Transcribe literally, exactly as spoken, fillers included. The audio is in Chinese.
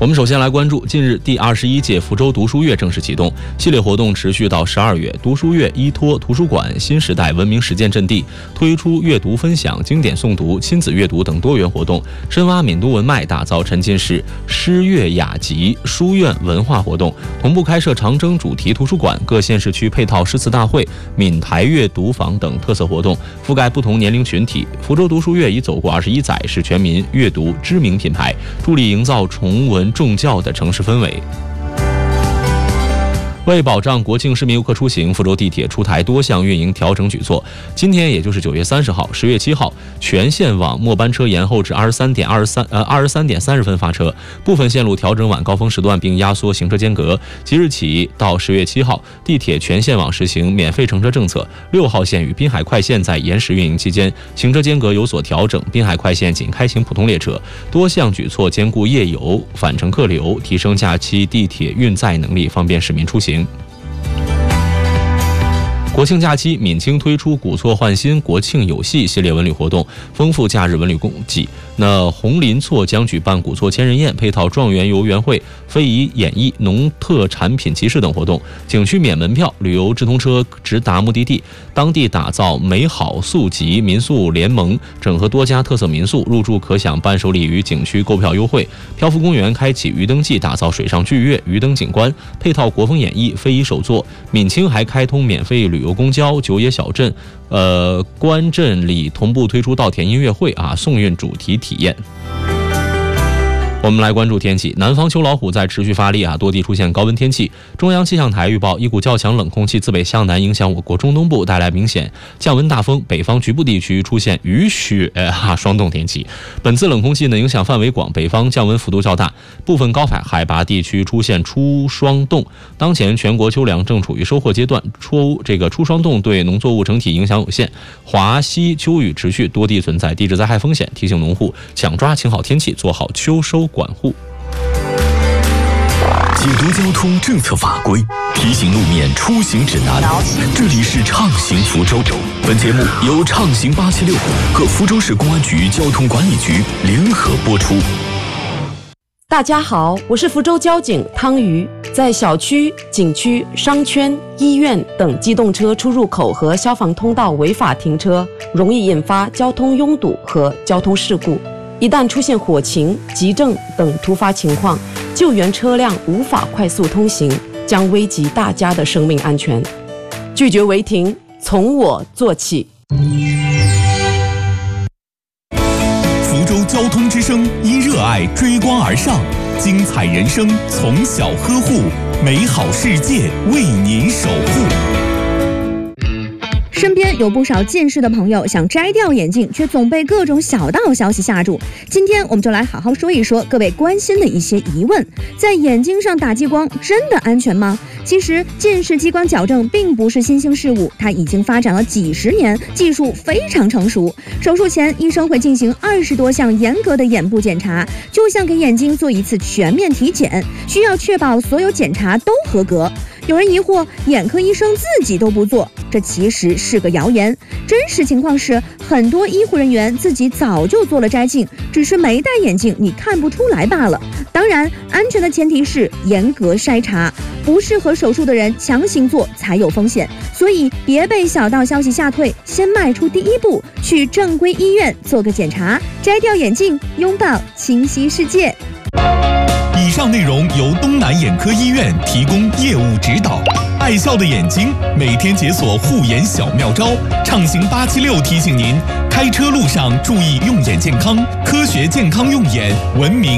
我们首先来关注，近日第二十一届福州读书月正式启动，系列活动持续到十二月。读书月依托图书馆新时代文明实践阵地，推出阅读分享、经典诵读、亲子阅读等多元活动，深挖闽都文脉，打造沉浸式诗乐雅集、书院文化活动，同步开设长征主题图书馆、各县市区配套诗词大会、闽台阅读坊等特色活动，覆盖不同年龄群体。福州读书月已走过二十一载，是全民阅读知名品牌，助力营造重文重教的城市氛围。为保障国庆市民游客出行，福州地铁出台多项运营调整举措。今天也就是九月三十号、十月七号，全线网末班车延后至二十三点二十三呃二十三点三十分发车，部分线路调整晚高峰时段，并压缩行车间隔。即日起到十月七号，地铁全线网实行免费乘车政策。六号线与滨海快线在延时运营期间，行车间隔有所调整，滨海快线仅开行普通列车。多项举措兼顾夜游、返程客流，提升假期地铁运载能力，方便市民出行。国庆假期，闽清推出古错换新国庆有戏系列文旅活动，丰富假日文旅供给。那红林错将举办古错千人宴，配套状元游园会、非遗演绎、农特产品集市等活动。景区免门票，旅游直通车直达目的地。当地打造美好宿集民宿联盟，整合多家特色民宿，入住可享伴手礼与景区购票优惠。漂浮公园开启鱼灯季，打造水上巨月、鱼灯景观，配套国风演绎、非遗手作。闽清还开通免费旅游公交、九野小镇、呃关镇里同步推出稻田音乐会啊，宋韵主题体验。我们来关注天气，南方秋老虎在持续发力啊，多地出现高温天气。中央气象台预报，一股较强冷空气自北向南影响我国中东部，带来明显降温大风，北方局部地区出现雨雪啊霜冻天气。本次冷空气呢影响范围广，北方降温幅度较大，部分高海海拔地区出现初霜冻。当前全国秋粮正处于收获阶段，初这个初霜冻对农作物整体影响有限。华西秋雨持续，多地存在地质灾害风险，提醒农户抢抓晴好天气，做好秋收管护。 解读交通政策法规，提醒路面出行指南。这里是畅行福州，本节目由畅行八七六和福州市公安局交通管理局联合播出。 大家好，我是福州交警汤瑜。在小区、景区、商圈、医院等机动车出入口和消防通道违法停车，容易引发交通拥堵和交通事故。一旦出现火情、急症等突发情况，救援车辆无法快速通行，将危及大家的生命安全。拒绝违停，从我做起。 福州交通之声因热爱追光而上，精彩人生从小呵护，美好世界为您守护。 身边有不少近视的朋友想摘掉眼镜，却总被各种小道消息吓住。今天我们就来好好说一说各位关心的一些疑问。在眼睛上打激光真的安全吗？其实近视激光矫正并不是新兴事物，它已经发展了几十年，技术非常成熟。手术前医生会进行二十多项严格的眼部检查，就像给眼睛做一次全面体检，需要确保所有检查都合格。有人疑惑，眼科医生自己都不做，这其实是个谣言。真实情况是，很多医护人员自己早就做了摘镜，只是没戴眼镜，你看不出来罢了。当然，安全的前提是严格筛查，不适合手术的人强行做才有风险。所以别被小道消息吓退，先迈出第一步，去正规医院做个检查，摘掉眼镜，拥抱清晰世界。 以上内容由东南眼科医院提供业务指导。爱笑的眼睛，每天解锁护眼小妙招。畅行八七六提醒您，开车路上注意用眼健康，科学健康用眼，文明